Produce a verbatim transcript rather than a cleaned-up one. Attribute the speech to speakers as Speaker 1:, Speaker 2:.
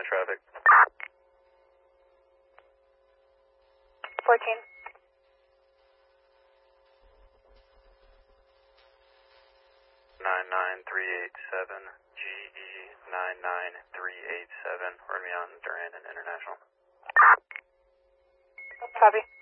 Speaker 1: traffic.
Speaker 2: fourteen.
Speaker 1: nine nine three eight seven, G E nine nine three eight seven, Remy on Durand and International.
Speaker 2: Copy.